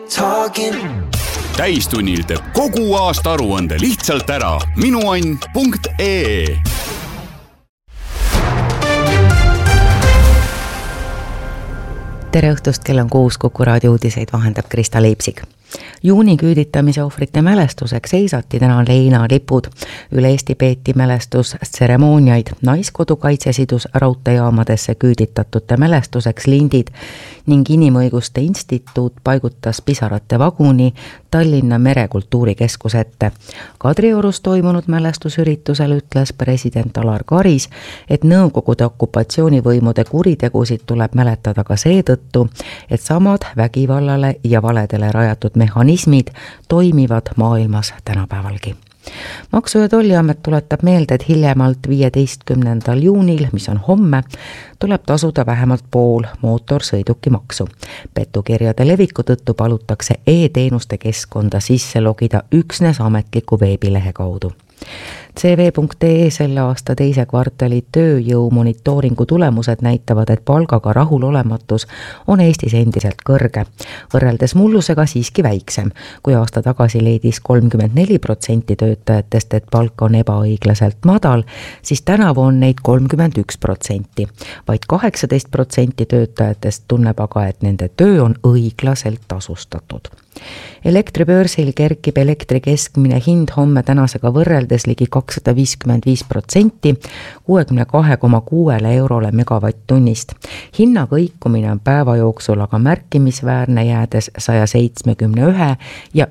Täistunnil teeb kogu aasta aruande lihtsalt ära. Minuann.ee. Tere õhtust, kell on 6, Kuku raadio uudiseid vahendab Krista Leipsig. Juuni küüditamise ohvrite mälestuseks seisati täna leinalipud. Üle Eesti peeti mälestustseremooniaid. Naiskodukaitse sidus raudteejaamadesse küüditatute mälestuseks lindid ning Inimõiguste Instituut paigutas pisarate vaguni Tallinna Merekultuurikeskus ette. Kadriorus toimunud mälestusüritusel ütles president Alar Karis, et Nõukogude okupatsioonivõimude kuritegusid tuleb mäletada ka seetõttu, et samad vägivallale ja valedele rajatud mehhanismid toimivad maailmas tänapäevalgi. Maksu- ja Tolliamet tuletab meelde, et hiljemalt 15. juunil, mis on homme, tuleb tasuda vähemalt pool mootorsõidukimaksu. Petukirjade leviku tõttu palutakse e-teenuste keskkonda sisse logida üksnes ametliku veebilehe kaudu. CV.ee selle aasta teise kvartali tööjõu monitooringu tulemused näitavad, et palgaga rahulolematus on Eestis endiselt kõrge. Võrreldes mullusega siiski väiksem, kui aasta tagasi leidis 34% töötajatest, et palk on ebaõiglaselt madal, siis tänavu on neid 31%. Vaid 18% töötajatest tunneb aga, et nende töö on õiglaselt tasustatud. Elektribörsil kerkib elektri keskmine hind homme tänasega võrreldes ligi 255%, 62,6 eurole megavatt-tunnist. Hinna kõikumine on päeva jooksul aga märkimisväärne, jäädes 171 ja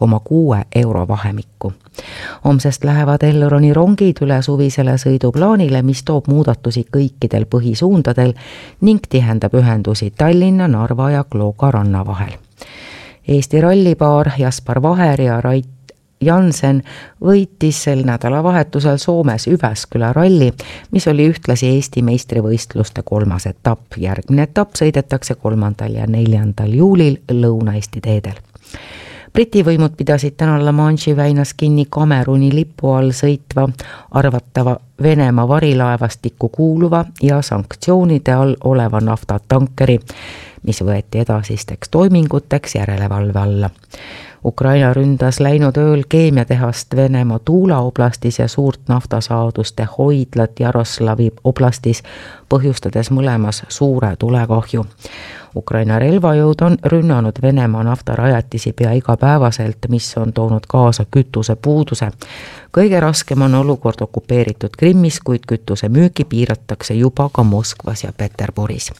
9,6 euro vahemikku. Homsest lähevad Elroni rongid üle suvisele sõiduplaanile, mis toob muudatusi kõikidel põhisuundadel ning tihendab ühendusi Tallinna, Narva ja Klooga ranna vahel. Eesti rallipaar Jaspar Vaher ja Rait Jansen võitis sel nädalavahetusel Soomes Üväsküla ralli, mis oli ühtlasi Eesti meistrivõistluste 3. etapp. Järgmine etapp sõidetakse 3. ja 4. juulil Lõuna-Eesti teedel. Briti võimud pidasid täna La Manche'i väinas kinni Kameruni lipu all sõitva arvatava Venemaa varilaevastikku kuuluva ja sanktsioonide all oleva naftatankeri, mis võeti edasisteks toiminguteks järelevalve alla. Ukraina ründas läinud ööl keemiatehast Venemaa Tuula oblastis ja suurt naftasaaduste hoidlat Jaroslavi oblastis, põhjustades mõlemas suure tulekahju. Ukraina relvajõud on rünnanud Venemaa naftarajatisi pea igapäevaselt, mis on toonud kaasa kütuse puuduse. Kõige raskem on olukord okupeeritud Krimmis, kuid kütuse müüki piiratakse juba ka Moskvas ja Peterburis.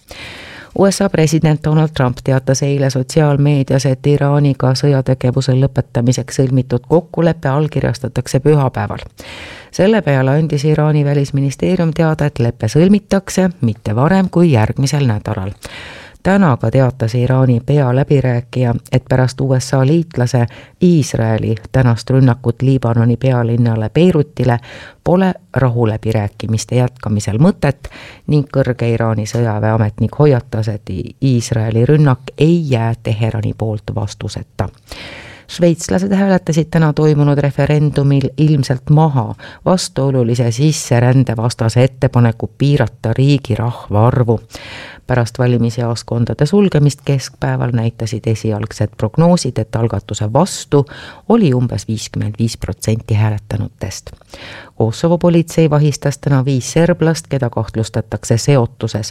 USA president Donald Trump teatas eile sotsiaalmeedias, et Iraaniga sõjategevuse lõpetamiseks sõlmitud kokkulepe allkirjastatakse pühapäeval. Selle peale andis Iraani välisministeerium teada, et leppe sõlmitakse mitte varem kui järgmisel nädalal. Täna aga teatas Iraani pealäbirääkija, et pärast USA liitlase Iisraeli tänast rünnakut Liibanoni pealinnale Beirutile pole rahuläbirääkimiste jätkamisel mõtet ning kõrge Iraani sõjaväeametnik hoiatas, et Iisraeli rünnak ei jää Teherani poolt vastuseta. Šveitslased hääletasid täna toimunud referendumil ilmselt maha vastuolulise sisserände vastase ettepaneku piirata riigi rahvaarvu. Pärast valimisjaoskondade sulgemist keskpäeval näitasid esialgsed prognoosid, et algatuse vastu oli umbes 55% hääletanutest. Kosovo politsei vahistas täna 5 serblast, keda kahtlustatakse seotuses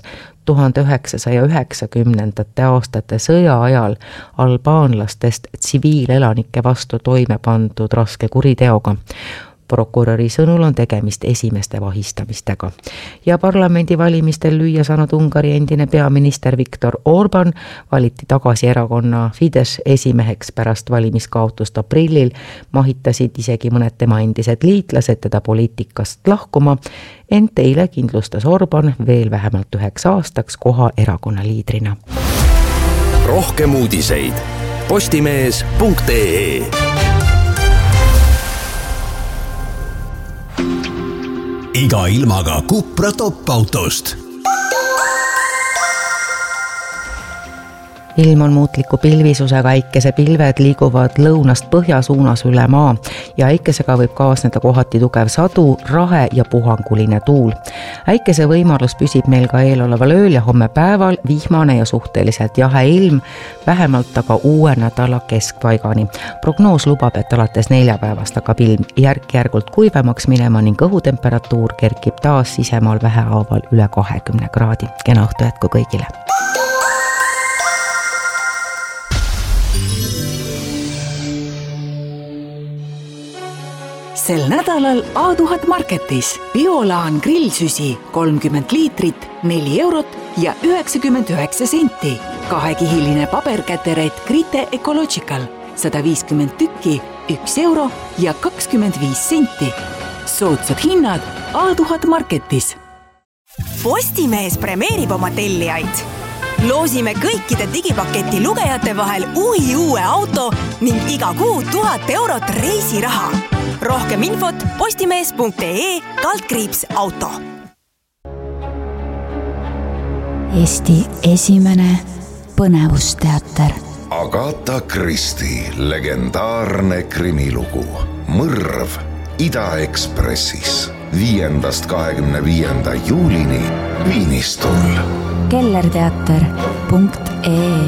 1990. aastate sõja ajal albaanlastest tsiviilelanike vastu toime pandud raske kuriteoga. Prokuröri sõnul on tegemist esimeste vahistamistega. Ja parlamendivalimistel lüüa saanud Ungari endine peaminister Viktor Orban valiti tagasi erakonna Fidesz esimeheks pärast valimiskaotust aprillil, mahitasid isegi mõned tema endised liitlased teda poliitikast lahkuma, ent eile kindlustas Orban veel vähemalt 9 aastaks koha erakonna liidrina. Rohkem uudiseid postimees.ee. Iga ilmaga Cupra top-autost. ilm on muutliku pilvisusega, äikesepilved liiguvad lõunast põhja suunas üle maa ja äikesega võib kaasneda kohati tugev sadu, rahe ja puhanguline tuul. Äikese võimalus püsib meil ka eeloleval ööl ja homme päeval vihmane ja suhteliselt jahe ilm, vähemalt aga uue nädala keskpaigani. Prognoos lubab, et alates neljapäevast hakkab ilm järk-järgult kuivemaks minema ning õhutemperatuur kerkib taas sisemaal vähehaaval üle 20 kraadi. Kena õhtu jätku kõigile! Sel nädalal A1000 Marketis Biolaan grillsüsi 30 liitrit, 4 eurot ja 99 senti. Kahekihiline paberkäteret Grite Ecological 150 tükki, 1 euro ja 25 senti. Soodsad hinnad A1000 Marketis. Postimees premeerib oma tellijaid. Loosime kõikide digipaketi lugejate vahel uue auto ning iga kuu 1000 eurot reisiraha. Rohkem infot postimees.ee/auto. Eesti esimene põnevusteater. Agatha Christie legendaarne krimilugu Mõrv Ida-Ekspressis 5.–25. juulini Viinistul. kellerteater.ee.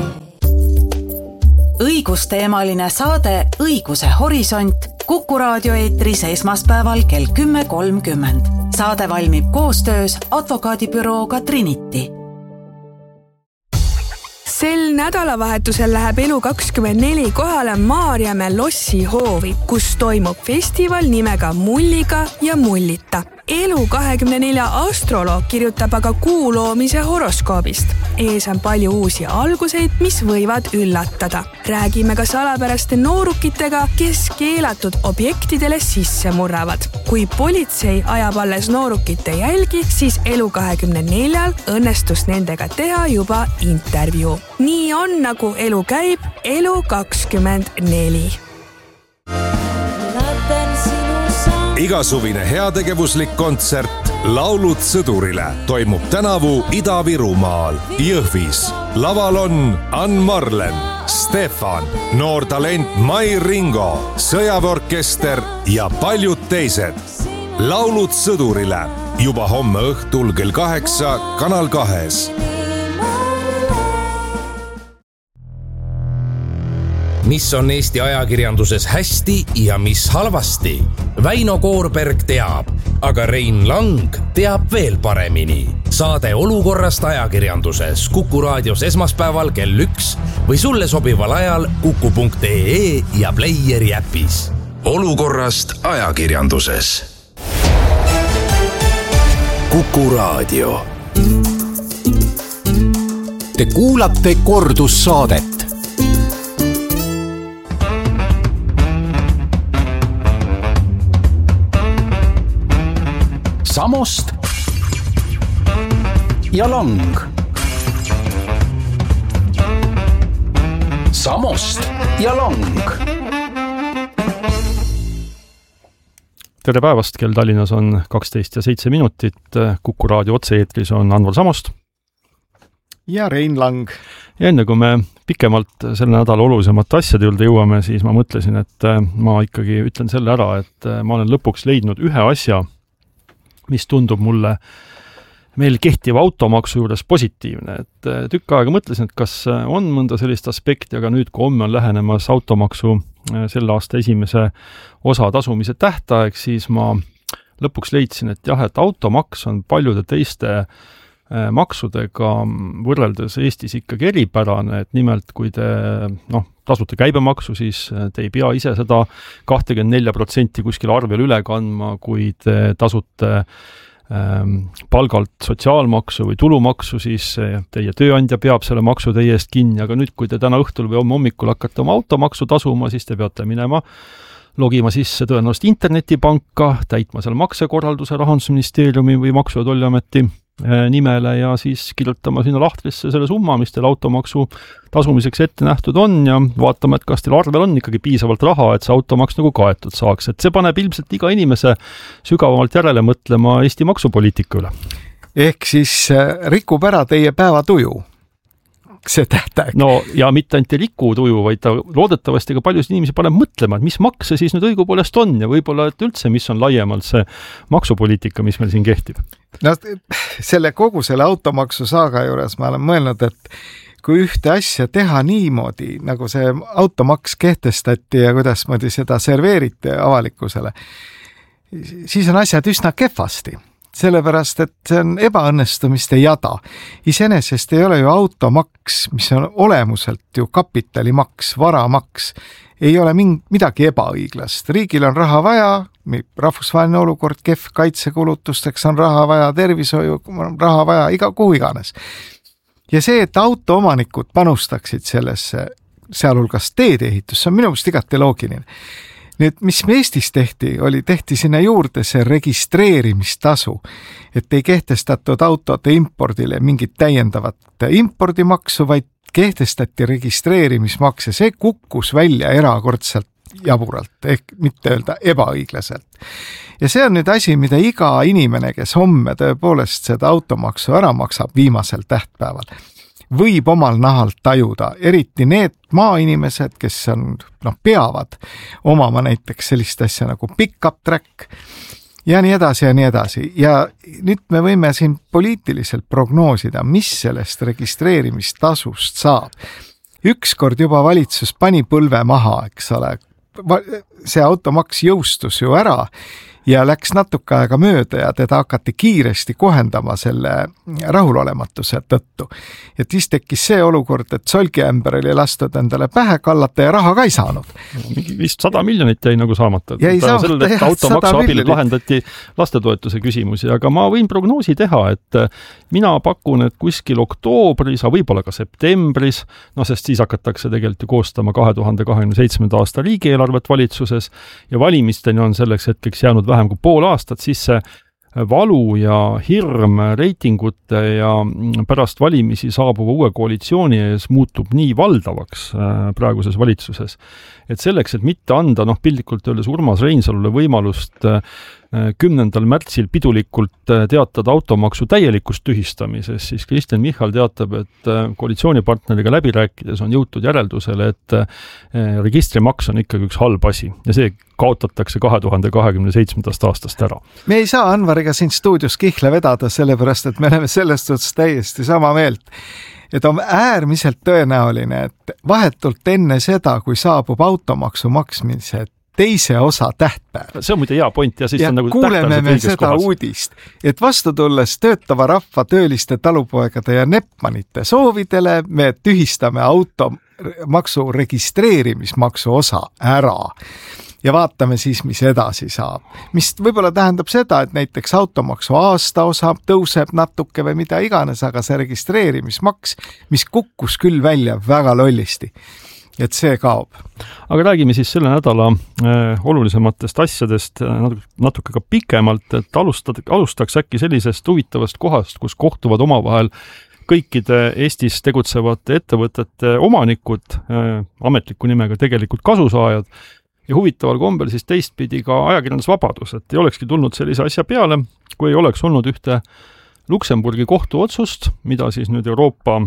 Õigusteemaline saade Õiguse horisont Kuku raadio eetris esmaspäeval kell 10.30. Saade valmib koostöös advokaadibürooga Trinity. Sel nädalavahetusel läheb Elu24 kohale Maarjamäe Lossi hoovi, kus toimub festival nimega Mulliga ja Mullita. Elu24 astroloog kirjutab aga kuu loomise horoskoobist. Ees on palju uusi alguseid, mis võivad üllatada. Räägime ka salapäraste noorukitega, kes keelatud objektidele sisse murravad. Kui politsei ajab alles noorukite jälgi, siis Elu24 õnnestus nendega teha juba intervjuu. Nii on, nagu elu käib, Elu24. Igasuvine heategevuslik kontsert Laulud sõdurile toimub tänavu Ida-Virumaal, Jõhvis. Laval on Ann Marlen, Stefan, noor talent Mai Ringo, sõjaväeorkester ja paljud teised. Laulud sõdurile juba homme õhtul kell 8 Kanal 2. Mis on Eesti ajakirjanduses hästi ja mis halvasti? Väino Koorberg teab, aga Rein Lang teab veel paremini. Saade Olukorrast ajakirjanduses Kuku raadios esmaspäeval kell 1 või sulle sobival ajal kuku.ee ja Playeri äpis. Olukorrast ajakirjanduses. Kuku raadio. Te kuulate kordussaadet. Samost ja Lang. Samost ja Lang. Tere päevast, kell Tallinnas on 12 ja 7 minutit. Kuku raadio otse-eetris on Anvar Samost ja Rein Lang. Ja enne kui me pikemalt selle nädala olulisemate asjade juurde jõuame, siis ma mõtlesin, et ma ikkagi ütlen selle ära, et ma olen lõpuks leidnud ühe asja, mis tundub mulle meil kehtiva automaksu juures positiivne. Et tükk aega mõtlesin, et kas on mõnda sellist aspekti, aga nüüd kui homme on lähenemas automaksu selle aasta esimese osa tasumise tähtaeg, siis ma lõpuks leidsin, et jah, et automaks on paljude teiste maksudega võrreldes Eestis ikkagi eripärane, et nimelt kui te tasute käibemaksu, siis te ei pea ise seda 24% kuskil arvel üle kandma, kui te tasute palgalt sotsiaalmaksu või tulumaksu, siis teie tööandja peab selle maksu teie eest kinni, aga nüüd, kui te täna õhtul või homme hommikul hakkate oma automaksu tasuma, siis te peate minema logima sisse tõenäoliselt internetipanka, täitma seal maksekorralduse Rahandusministeeriumi või Maksu- ja Tolliameti nimele ja siis kirjutama sinna lahtrisse selle summa, mis teil automaksu tasumiseks ette nähtud on ja vaatama, et kas teil arvel on ikkagi piisavalt raha, et see automaks nagu kaetud saaks. Et see paneb ilmselt iga inimese sügavamalt järele mõtlema Eesti maksupoliitika üle. Ehk siis rikub ära teie päevatuju. see tähtaeg. No ja mitte ainult ei riku tuju, vaid ta loodetavasti ka paljusid inimesi paneb mõtlema, et mis maks see siis nüüd õigupoolest on ja võib-olla et üldse, mis on laiemalt see maksupoliitika, mis meil siin kehtib. No kogu selle automaksu saaga juures ma olen mõelnud, et kui ühte asja teha niimoodi, nagu see automaks kehtestati ja kuidas moodi seda serveeriti avalikkusele, siis on asjad üsna kehvasti. Sellepärast, et see on ebaõnnestumiste jada. Iseenesest ei ole ju automaks, mis on olemuselt ju kapitalimaks, varamaks, ei ole midagi ebaõiglast. Riigil on raha vaja, rahvusvaheline olukord, kehv kaitsekulutusteks on raha vaja, tervishoiu on raha vaja, kuhu iganes. Ja see, et autoomanikud panustaksid sellesse, sealhulgas teedeehitus, see on minu meelest igati loogiline. Nüüd, mis Eestis tehti sinna juurde see registreerimistasu, et ei kehtestatud autode impordile mingit täiendavat impordimaksu, vaid kehtestati registreerimismakse. See kukkus välja erakordselt jaburalt, ehk mitte öelda ebaõiglaselt. Ja see on nüüd asi, mida iga inimene, kes homme tõepoolest seda automaksu ära maksab viimasel tähtpäeval, võib omal nahalt tajuda, eriti need maainimesed, kes peavad omama näiteks sellist asja nagu pick-up track ja nii edasi ja nii edasi. Ja nüüd me võime siin poliitiliselt prognoosida, mis sellest registreerimistasust saab. Ükskord juba valitsus pani põlve maha, eks ole, see automaks jõustus ju ära ja läks natuke aega mööda ja teda hakati kiiresti kohendama selle rahulolematuse tõttu. Et siis tekkis see olukord, et solgiämber oli lastud endale pähe kallata ja raha ka ei saanud. Vist 100 miljonit jäi nagu saamata. Selle, et automaksu abil lahendati lastetoetuse küsimusi, aga ma võin prognoosi teha, et mina pakun, et kuskil oktoobris, võib-olla ka septembris, sest siis hakatakse tegelikult ju koostama 2027. aasta riigieelarvet valitsuses ja valimisteni on selleks hetkeks jäänud vähem kui pool aastat, siis see valu ja hirm reitingute ja pärast valimisi saabuva uue koalitsiooni ees muutub nii valdavaks praeguses valitsuses, et selleks, et mitte anda piltlikult öeldes Urmas Reinsalule võimalust 10. märtsil pidulikult teatada automaksu täielikust tühistamises, siis Kristen Michal teatab, et koalitsioonipartneriga läbi rääkides on jõutud järeldusele, et registrimaks on ikkagi üks halb asi ja see kaotatakse 2027. aastast ära. Me ei saa Anvariga siin stuudios kihla vedada, sellepärast, et me oleme sellest otsast täiesti sama meelt. Et on äärmiselt tõenäoline, et vahetult enne seda, kui saabub automaksu maksmise teise osa tähtpäev. See on muide hea point ja siis ja on nagu kuuleme me seda uudist, et vastu tulles töötava rahva tööliste talupoegade ja nepmanite soovidele me tühistame automaksu registreerimismaksu osa ära. Ja vaatame siis, mis edasi saab. Mis võib-olla tähendab seda, et näiteks automaksu aasta osa tõuseb natuke või mida iganes, aga see registreerimismaks, mis kukkus küll välja väga lollisti, et see kaob. Aga räägime siis selle nädala olulisematest asjadest natuke ka pikemalt, et alustaks äkki sellisest huvitavast kohast, kus kohtuvad omavahel kõikide Eestis tegutsevate ettevõtete omanikud, ametliku nimega tegelikult kasusaajad, ja huvitaval kombel siis teistpidi ka ajakirjandusvabadus, et ei olekski tulnud sellise asja peale, kui ei oleks olnud ühte Luksemburgi kohtuotsust, mida siis nüüd Euroopa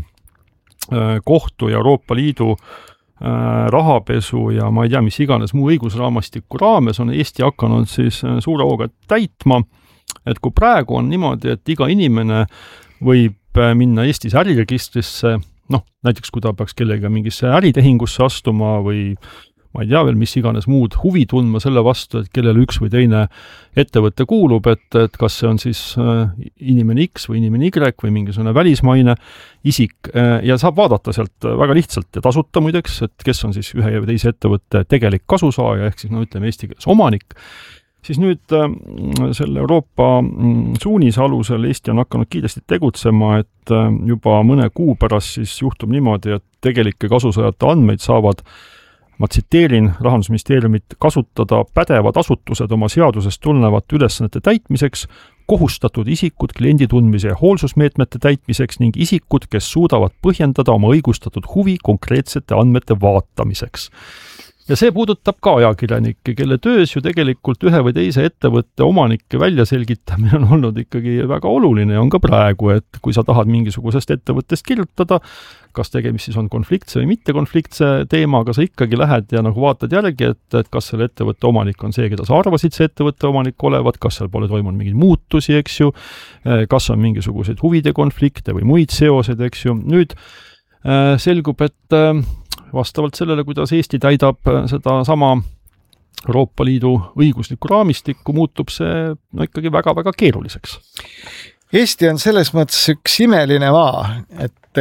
kohtu ja Euroopa Liidu rahapesu ja ma ei tea, mis iganes muu õigusraamastiku raames on Eesti hakanud siis suure hooga täitma, et kui praegu on niimoodi, et iga inimene võib minna Eestis äriregistrisse, näiteks kui ta peaks kellega mingisse äritehingusse astuma või ma ei tea veel, mis iganes muud huvi tundma selle vastu, et kellele üks või teine ettevõte kuulub, et kas see on siis inimene X või inimene Y või mingisugune välismaine isik ja saab vaadata sealt väga lihtsalt ja tasuta muideks, et kes on siis ühe ja teise ettevõtte tegelik kasusaaja, ehk siis ütleme eesti keeles omanik, siis nüüd selle Euroopa suunise alusel Eesti on hakanud kiiresti tegutsema, et juba mõne kuu pärast siis juhtub niimoodi, et tegelike kasusaajate andmeid saavad ma tsiteerin Rahandusministeeriumit, kasutada pädevad asutused oma seadusest tulenevate ülesannete täitmiseks, kohustatud isikud kliendi tundmise ja hoolsusmeetmete täitmiseks ning isikud, kes suudavad põhjendada oma õigustatud huvi konkreetsete andmete vaatamiseks. Ja see puudutab ka ajakirjanikke, kelle töös ju tegelikult ühe või teise ettevõtte omanike välja selgitamine on olnud ikkagi väga oluline ja on ka praegu, et kui sa tahad mingisugusest ettevõttest kirjutada, kas tegemist siis on konfliktse või mitte konfliktse teemaga, sa ikkagi lähed ja nagu vaatad järgi, et kas selle ettevõtte omanik on see, keda sa arvasid see ettevõtte omanik olevat, kas seal pole toimunud mingeid muutusi, eks ju, kas on mingisuguseid huvide konflikte või muid seoseid, eks ju. Nüüd selgub, et vastavalt sellele, kuidas Eesti täidab seda sama Euroopa Liidu õiguslikku raamistikku, muutub see ikkagi väga-väga keeruliseks. Eesti on selles mõttes üks imeline maa, et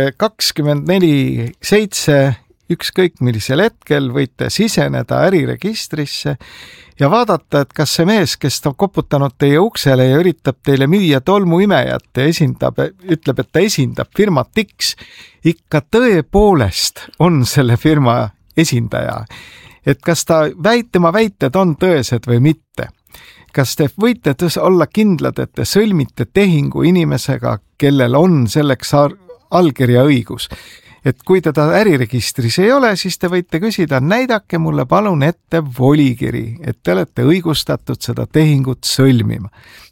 24/7 ükskõik millisel hetkel võite siseneda äriregistrisse ja vaadata, et kas see mees, kes ta koputanud teie uksele ja üritab teile müüa tolmuimejat ja ütleb, et ta esindab firmat X, ikka tõepoolest on selle firma esindaja. Et kas tema väited on tõesed või mitte. Kas te võite olla kindlad, et te sõlmite tehingu inimesega, kellel on selleks allkirja õigus? Et kui teda äriregistris ei ole, siis te võite küsida, näidake mulle palun ette volikiri, et te olete õigustatud seda tehingut sõlmima.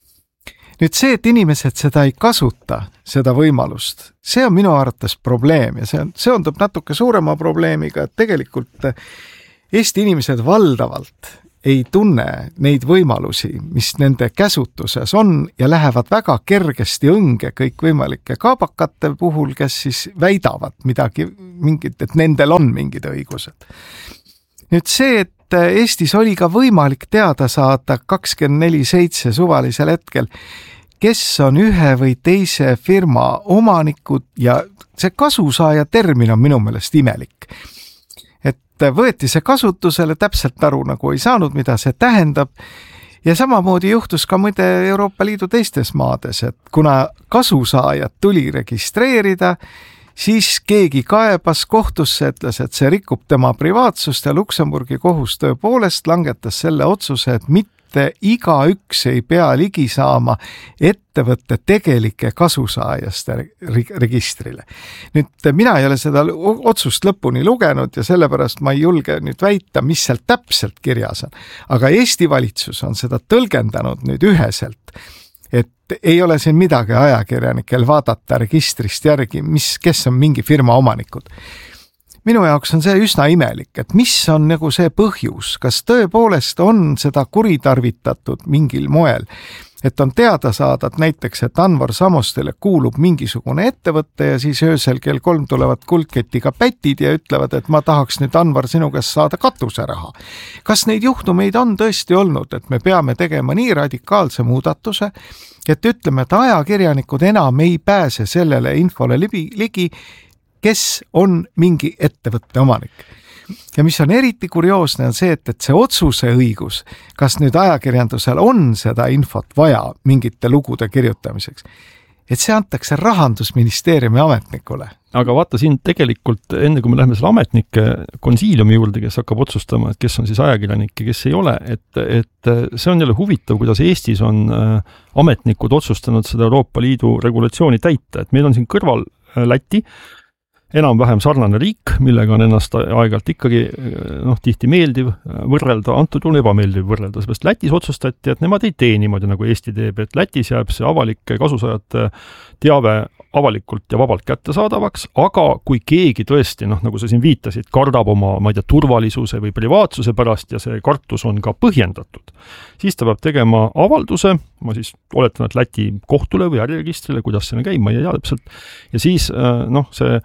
Nüüd see, et inimesed seda ei kasuta, seda võimalust, see on minu arvates probleem ja see seondub natuke suurema probleemiga, et tegelikult Eesti inimesed valdavalt ei tunne neid võimalusi, mis nende käsutuses on ja lähevad väga kergesti õnge kõikvõimalike kaabakate puhul, kes siis väidavad et nendel on mingid õigused. Nüüd see, et Eestis oli ka võimalik teada saada 24/7 suvalisel hetkel, kes on ühe või teise firma omanikud ja see kasusaaja termin on minu meelest imelik. Võeti see kasutusele, täpselt aru nagu ei saanud, mida see tähendab ja samamoodi juhtus ka muide Euroopa Liidu teistes maades, et kuna kasusaajad tuli registreerida, siis keegi kaebas kohtusse, ütles, et see rikub tema privaatsust ja Luksemburgi kohus tõepoolest langetas selle otsuse, et mitte igaüks ei pea ligi saama ettevõtte tegelike kasusaajaste registrile. Nüüd mina ei ole seda otsust lõpuni lugenud ja sellepärast ma ei julge nüüd väita, mis seal täpselt kirjas on. Aga Eesti valitsus on seda tõlgendanud nüüd üheselt, et ei ole siin midagi ajakirjanikel vaadata registrist järgi, kes on mingi firma omanikud. Minu jaoks on see üsna imelik, et mis on nagu see põhjus, kas tõepoolest on seda kuritarvitatud mingil moel, et on teada saada, et näiteks, et Anvar Samostele kuulub mingisugune ettevõtte ja siis öösel kell 3 tulevad kuldketiga pätid ja ütlevad, et ma tahaks nüüd Anvar sinu käest saada katuseraha. Kas neid juhtumeid on tõesti olnud, et me peame tegema nii radikaalse muudatuse, et ütleme, et ajakirjanikud enam ei pääse sellele infole ligi, kes on mingi ettevõtte omanik. Ja mis on eriti kurioosne on see, et see otsuse õigus, kas nüüd ajakirjandusel on seda infot vaja mingite lugude kirjutamiseks, et see antakse Rahandusministeeriumi ametnikule. Aga vaata siin tegelikult, enne kui me läheme selle ametnike konsiiliumi juurde, kes hakkab otsustama, et kes on siis ajakirjanik ja kes ei ole, et see on jälle huvitav, kuidas Eestis on ametnikud otsustanud seda Euroopa Liidu regulatsiooni täita, et meil on siin kõrval Läti, enam-vähem sarnane riik, millega on ennast aegalt ikkagi tihti meeldiv võrrelda, antud juhul ebameeldiv võrrelda, seepärast Lätis otsustati, et nemad ei tee niimoodi, nagu Eesti teeb, et Lätis jääb see avalike kasusaajate teave avalikult ja vabalt kättesaadavaks, aga kui keegi tõesti, nagu sa siin viitasid, kardab oma, turvalisuse või privaatsuse pärast ja see kartus on ka põhjendatud, siis ta peab tegema avalduse, ma siis oletan, et Läti kohtule või äriregistrile, kuidas see käib, ma ei tea täpselt, ja siis see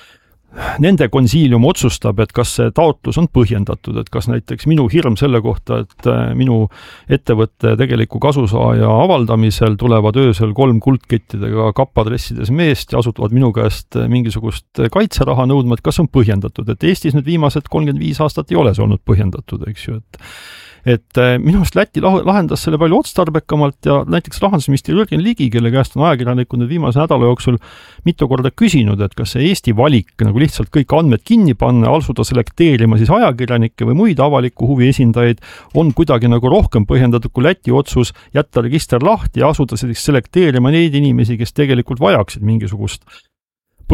nende konsiilium otsustab, et kas see taotlus on põhjendatud, et kas näiteks minu hirm selle kohta, et minu ettevõtte tegeliku kasusaaja avaldamisel tulevad öösel 3 kuldkettidega kappadressides meest ja asutavad minu käest mingisugust kaitseraha nõudma, et kas on põhjendatud, et Eestis nüüd viimased 35 aastat ei ole see olnud põhjendatud, eks ju, et minu arust Läti lahendas selle palju otstarbekamalt ja näiteks rahandusminister Jürgen Ligi, kelle käest on ajakirjanikud nüüd viimase nädala jooksul mitu korda küsinud, et kas see Eesti valik nagu lihtsalt kõik andmed kinni panna, asuda selekteerima siis ajakirjanikke või muid avaliku huvi esindajaid, on kuidagi nagu rohkem põhjendatud kui Läti otsus jätta register lahti ja asuda selekteerima neid inimesi, kes tegelikult vajaksid mingisugust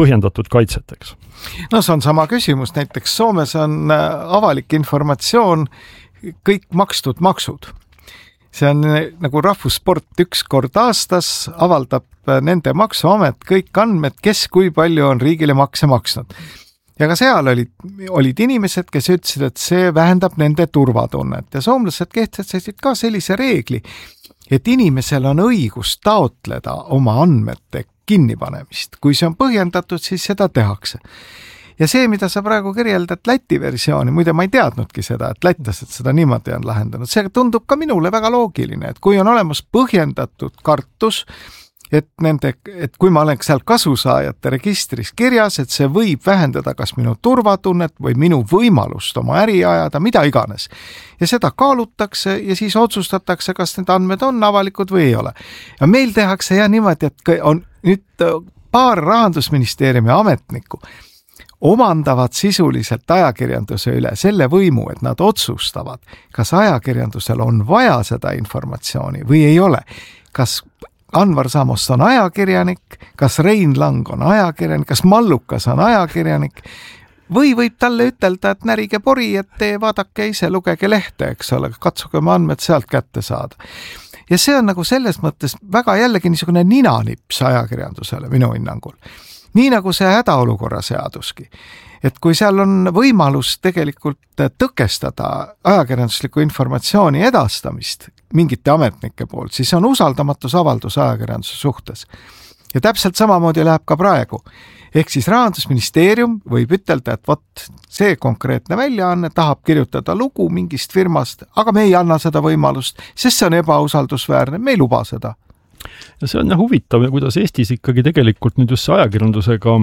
põhjendatud kaitset, eks. No see on sama küsimus, näiteks Soomes on avalik informatsioon kõik makstud maksud. See on nagu rahvussport, 1 kord aastas avaldab nende maksuamet kõik andmed, kes kui palju on riigile makse maksnud. Ja ka seal olid inimesed, kes ütlesid, et see vähendab nende turvatunnet ja soomlased kehtestasid ka sellise reegli, et inimesel on õigus taotleda oma andmete kinnipanemist. Kui see on põhjendatud, siis seda tehakse. Ja see, mida sa praegu kirjeldad Läti versiooni, muide ma ei teadnudki seda, et lätlased seda niimoodi on lahendanud. See tundub ka minule väga loogiline, et kui on olemas põhjendatud kartus, et kui ma olen seal kasusaajate registris kirjas, et see võib vähendada kas minu turvatunnet või minu võimalust oma äri ajada, mida iganes. Ja seda kaalutakse ja siis otsustatakse, kas need andmed on avalikud või ei ole. Ja meil tehakse niimoodi, et on nüüd paar Rahandusministeeriumi ametnikku omandavad sisuliselt ajakirjanduse üle selle võimu, et nad otsustavad, kas ajakirjandusel on vaja seda informatsiooni või ei ole. Kas Anvar Samost on ajakirjanik, kas Rein Lang on ajakirjanik, kas Mallukas on ajakirjanik või võib talle ütelda, et närige pori, et te vaadake ise, lugege lehte, eks ole, katsuge oma andmed sealt kätte saada. Ja see on nagu selles mõttes väga jällegi niisugune ninanips ajakirjandusele minu hinnangul. Nii nagu see hädaolukorra seaduski. Et kui seal on võimalus tegelikult tõkestada ajakirjandusliku informatsiooni edastamist mingite ametnike poolt, siis on usaldamatusavaldus ajakirjanduse suhtes. Ja täpselt samamoodi läheb ka praegu. Ehk siis Rahandusministeerium võib ütelda, et vot see konkreetne väljaanne tahab kirjutada lugu mingist firmast, aga me ei anna seda võimalust, sest see on ebausaldusväärne, me ei luba seda. Ja see on huvitav, kuidas Eestis ikkagi tegelikult nüüd just ajakirjandusega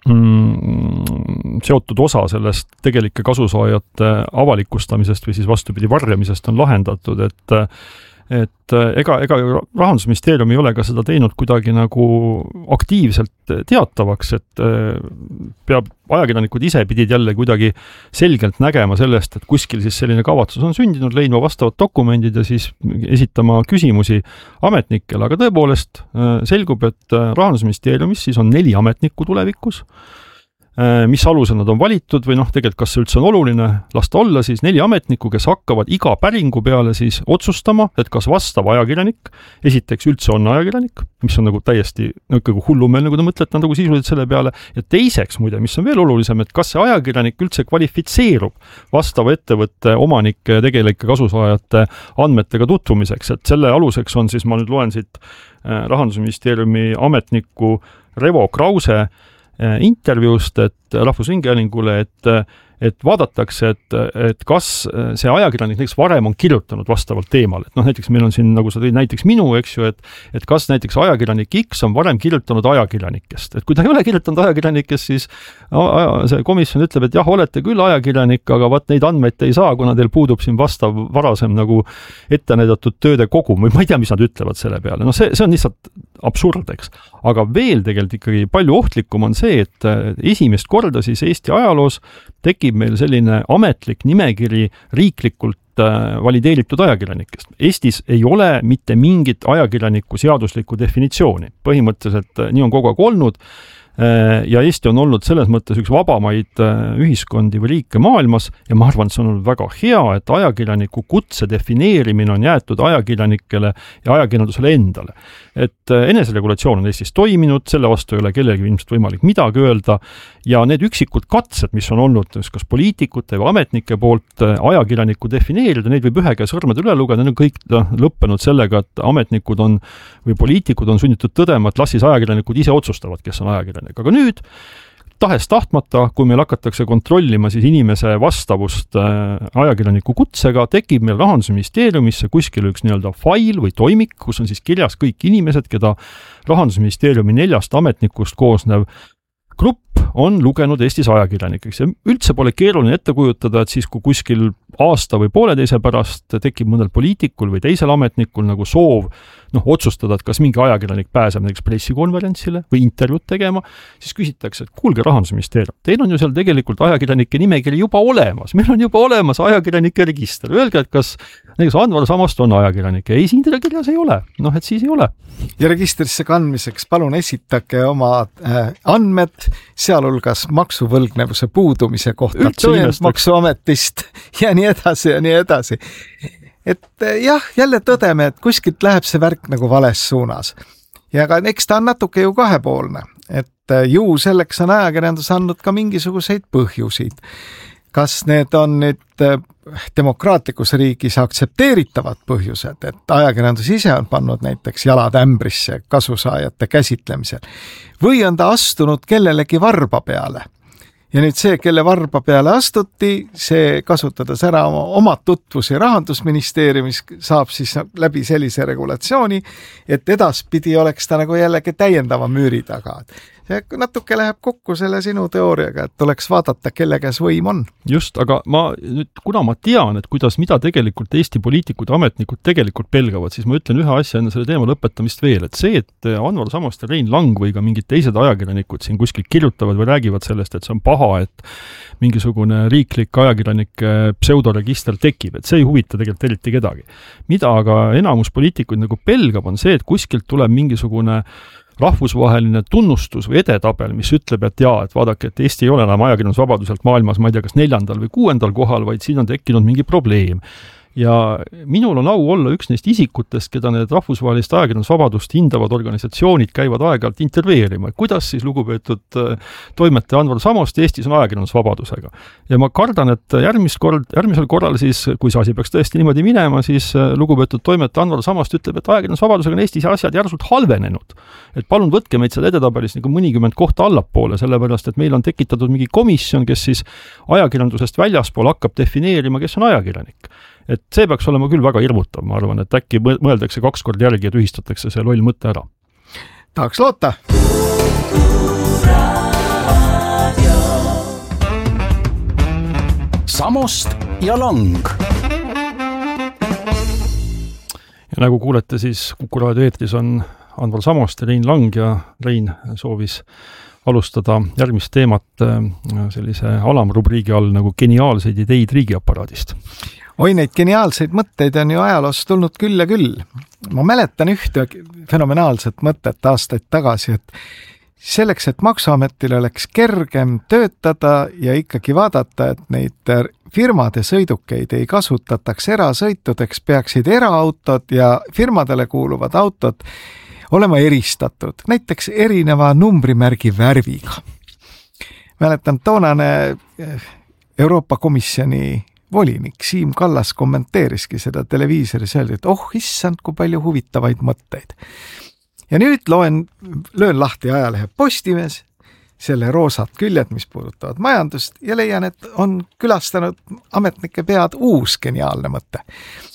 seotud osa sellest tegelike kasusaajate avalikustamisest või siis vastupidi varjamisest on lahendatud, et ega Rahandusministeerium ei ole ka seda teinud kuidagi nagu aktiivselt teatavaks, et ajakirjanikud ise pidid jälle kuidagi selgelt nägema sellest, et kuskil siis selline kavatsus on sündinud, leidma vastavad dokumendid ja siis esitama küsimusi ametnikele, aga tõepoolest selgub, et Rahandusministeeriumis siis on 4 ametnikku tulevikus, mis alusel nad on valitud või tegelikult kas see üldse on oluline, lasta olla siis 4 ametnikku, kes hakkavad iga päringu peale siis otsustama, et kas vastav ajakirjanik, esiteks üldse on ajakirjanik, mis on nagu täiesti ikkagi hullumeelne, kui te mõtlete nagu sisuliselt selle peale, ja teiseks muide, mis on veel olulisem, et kas see ajakirjanik üldse kvalifitseerub vastava ettevõtte omanike ja tegelike kasusaajate andmetega tutvumiseks, et selle aluseks on siis, ma nüüd loen siit Rahandusministeeriumi ametniku Revo Krause intervjuust, et Rahvusringhäälingule, et vaadatakse, et kas see ajakirjanik näiteks varem on kirjutanud vastavalt teemale. Et näiteks meil on siin, nagu sa tõid näiteks minu, eks ju, et kas näiteks ajakirjanik X on varem kirjutanud ajakirjanikest. Et kui ta ei ole kirjutanud ajakirjanikest, siis see komisjon ütleb, et jah, olete küll ajakirjanik, aga vaat neid andmeid ei saa, kuna teil puudub siin vastav varasem nagu ette näidatud tööde kogum või ma ei tea, mis nad ütlevad selle peale. No see on lihtsalt absurd, eks. Aga veel tegelikult ikkagi palju ohtlikum on see, et esimest korda siis Eesti ajaloos tekib meil selline ametlik nimekiri riiklikult valideeritud ajakirjanikest. Eestis ei ole mitte mingit ajakirjaniku seaduslikku definitsiooni. Põhimõtteliselt nii on kogu aeg olnud ja Eesti on olnud selles mõttes üks vabamaid ühiskondi või riike maailmas ja ma arvan, et see on olnud väga hea, et ajakirjaniku kutse defineerimine on jäetud ajakirjanikele ja ajakirjandusele endale. Et eneseregulatsioon on Eestis toiminud, selle vastu ei ole kellelgi ilmselt võimalik midagi öelda ja need üksikud katsed, mis on olnud kas poliitikute või ametnike poolt ajakirjaniku defineerida, neid võib ühe käe sõrmede üle lugeda, need on kõik lõppenud sellega, et ametnikud on või poliitikud on sunnitud tõdema, et las siis ajakirjanikud ise otsustavad, kes on ajakirjanik. Aga nüüd, tahes tahtmata, kui meil hakatakse kontrollima siis inimese vastavust ajakirjaniku kutsega, tekib meil Rahandusministeeriumisse kuskil üks nii-öelda fail või toimik, kus on siis kirjas kõik inimesed, keda Rahandusministeeriumi 4 ametnikust koosnev grupp on lugenud Eestis ajakirjanikeks ja üldse pole keeruline ette kujutada, et siis kui kuskil aasta või pooleteise pärast tekib mõnel poliitikul või teisel ametnikul nagu soov otsustada, et kas mingi ajakirjanik pääseb näiteks pressikonverentsile või intervjuud tegema, siis küsitakse, et kuulge Rahandusministeerium, teil on ju seal tegelikult ajakirjanike nimekiri juba olemas, meil on juba olemas ajakirjanike register, öelge, et kas näiteks Anvar Samost on ajakirjanik ja ei, siin teda kirjas ei ole, et siis ei ole. Ja registrisse kandmiseks palun esitage oma andmed, sealhulgas maksuvõlgnevuse puudumise kohta tõend Maksuametist ja nii edasi ja nii edasi. Et jah, jälle tõdeme, et kuskilt läheb see värk nagu vales suunas. Ja ka eks ta on natuke ju kahepoolne, et ju selleks on ajakirjandus andnud ka mingisuguseid põhjusid. Kas need on nüüd demokraatlikus riigis aktsepteeritavad põhjused, et ajakirjandus ise on pannud näiteks jalad ämbrisse kasusaajate käsitlemisel, või on ta astunud kellelegi varba peale? Ja nüüd see, kelle varba peale astuti, see kasutades ära oma tutvusi Rahandusministeeriumis, saab siis läbi sellise regulatsiooni, et edaspidi oleks ta nagu jällegi täiendava müüri taga. See natuke läheb kokku selle sinu teooriaga, et tuleks vaadata, kelle käes võim on. Just, aga kuna ma tean, et mida tegelikult Eesti poliitikud ja ametnikud tegelikult pelgavad, siis ma ütlen ühe asja enne selle teema lõpetamist veel, et see, et Anvar Samost ja Rein Lang või ka mingid teised ajakirjanikud siin kuskil kirjutavad või räägivad sellest, et see on paha, et mingisugune riiklik ajakirjanike pseudoregister tekib, et see ei huvita tegelikult eriti kedagi. Mida aga enamus poliitikuid nagu pelgab, on see, et kuskilt tuleb mingisugune rahvusvaheline tunnustus või edetabel, mis ütleb, et et vaadake, et Eesti ei ole enam ajakirjandusvabaduselt maailmas, ma ei tea, kas 4. või 6. kohal, vaid siin on tekkinud mingi probleem. Ja minul on au olla üks neist isikutest, keda need rahvusvahelist ajakirjandusvabadust hindavad organisatsioonid käivad aeg-ajalt intervjueerima, et kuidas siis lugupeetud toimetaja Anvar Samost Eestis on ajakirjandusvabadusega. Ja ma kardan, et järgmisel korral siis, kui see asi peaks tõesti niimoodi minema, siis lugupeetud toimetaja Anvar Samost ütleb, et ajakirjandusvabadusega on Eestis asjad järsult halvenenud. Et palun võtke meid seal edetabelis nagu mõnikümmend kohta allapoole, sellepärast, et meil on tekitatud mingi komisjon, kes siis ajakirjandusest väljaspool hakkab defineerima, kes on ajakirjanik. Et see peaks olema küll väga hirmutav, ma arvan, et äkki mõeldakse 2 korda järgi ja tühistatakse see loll mõte ära. Tahaks loota. Samost ja Lang. Ja nagu kuulete, siis Kuku raadio eetris on Anvar Samost ja Rein Lang ja Rein soovis alustada järgmist teemat sellise alamrubriigi all nagu geniaalseid ideid riigiaparaadist. Oi, neid geniaalseid mõtteid on ju ajaloos tulnud küll ja küll. Ma mäletan ühte fenomenaalset mõtet aastaid tagasi, et selleks, et Maksuametil oleks kergem töötada ja ikkagi vaadata, et neid firmade sõidukeid ei kasutataks erasõitudeks, peaksid eraautod ja firmadele kuuluvad autod olema eristatud, näiteks erineva numbrimärgi värviga. Mäletan, toonane Euroopa Komisjoni volinik Siim Kallas kommenteeriski seda televiisoris, öeldi, et issand, kui palju huvitavaid mõtteid. Ja nüüd löön lahti ajalehe Postimees, selle roosad küljed, mis puudutavad majandust, ja leian, et on külastanud ametnike pead uus geniaalne mõte.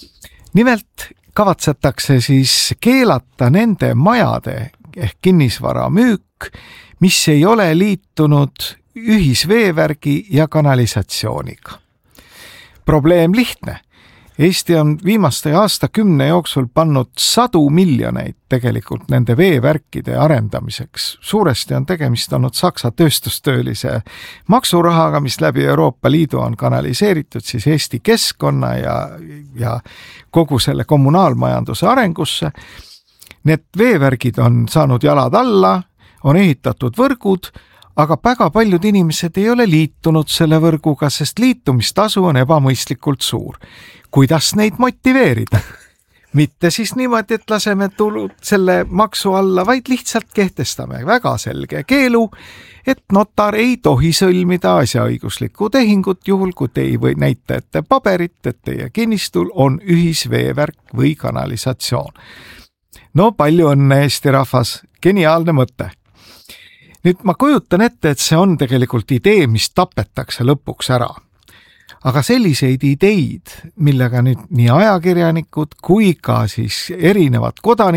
Nimelt kavatsetakse siis keelata nende majade ehk kinnisvara müük, mis ei ole liitunud ühisveevärgi ja kanalisatsiooniga. Probleem lihtne. Eesti on viimaste aastakümne jooksul pannud 100 miljoneid tegelikult nende veevärkide arendamiseks. Suuresti on tegemist olnud Saksa tööstustöölise maksurahaga, mis läbi Euroopa Liidu on kanaliseeritud siis Eesti keskkonna ja kogu selle kommunaalmajanduse arengusse. Need veevärgid on saanud jalad alla, on ehitatud võrgud, aga väga paljud inimesed ei ole liitunud selle võrguga, sest liitumistasu on ebamõistlikult suur. Kuidas neid motiveerida? Mitte siis niimoodi, et laseme selle maksu alla, vaid lihtsalt kehtestame väga selge keelu, et notar ei tohi sõlmida asjaõiguslikku tehingut juhul, kui te ei või näita ette paberit, et teie kinnistul on ühisveevärk või kanalisatsioon. No palju õnne, Eesti rahvas, geniaalne mõte. Nüüd ma kujutan ette, et see on tegelikult idee, mis tapetakse lõpuks ära. Aga selliseid ideid, millega nüüd nii ajakirjanikud kui ka siis erinevad